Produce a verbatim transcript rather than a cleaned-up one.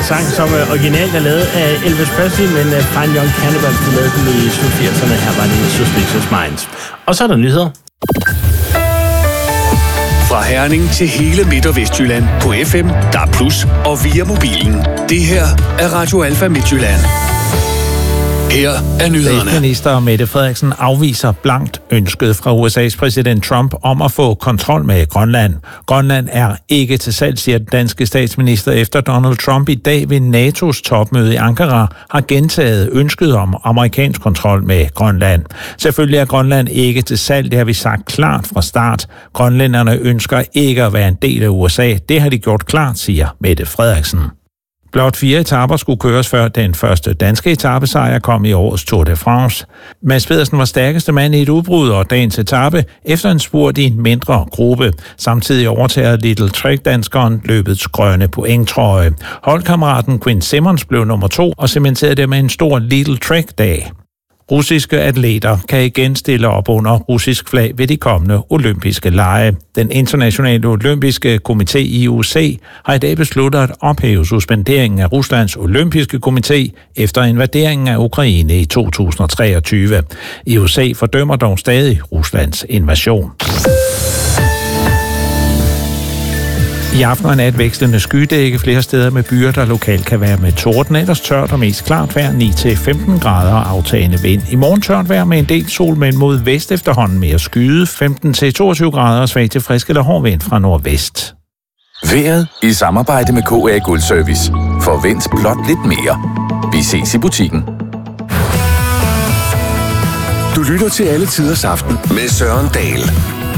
sang, som uh, originalt er lavet af Elvis Presley, men uh, Fine Young Cannibals, de lavede den i slut firserne. Her var det Suspicious Minds. Og så er der nyheder. Fra Herning til hele Midt- og Vestjylland på F M, D A B plus og via mobilen. Det her er Radio Alfa Midtjylland. Her er nyhederne. Statsminister Mette Frederiksen afviser blankt ønsket fra U S A's præsident Trump om at få kontrol med Grønland. Grønland er ikke til salg, siger den danske statsminister, efter Donald Trump i dag ved NATO's topmøde i Ankara har gentaget ønsket om amerikansk kontrol med Grønland. Selvfølgelig er Grønland ikke til salg, det har vi sagt klart fra start. Grønlænderne ønsker ikke at være en del af U S A. Det har de gjort klart, siger Mette Frederiksen. Blot fire etaper skulle køres før den første danske etapesejr kom i årets Tour de France. Mads Pedersen var stærkeste mand i et udbrud og dagens etape efter en spurt i en mindre gruppe. Samtidig overtager Little Trek-danskeren løbets grønne pointtrøje. Holdkammeraten Quinn Simmons blev nummer to og cementerede det med en stor Little Trek-dag. Russiske atleter kan igen stille op under russisk flag ved de kommende olympiske lege. Den internationale olympiske komité I O C har i dag besluttet at ophæve suspenderingen af Ruslands olympiske komité efter invaderingen af Ukraine i to tusind og treogtyve. I O C fordømmer dog stadig Ruslands invasion. I aften og nat vekslende skydække flere steder med byer, der lokalt kan være med torden. Ellers tørt og mest klart vejr, ni til femten grader og aftagende vind. I morgen tørt vejr med en del sol, men mod vest efterhånden mere skyde, femten til toogtyve grader og svag til frisk eller hård vind fra nordvest. Vejret i samarbejde med K A Guldservice. Forvent blot lidt mere. Vi ses i butikken. Du lytter til Alle Tiders Aften med Søren Dahl.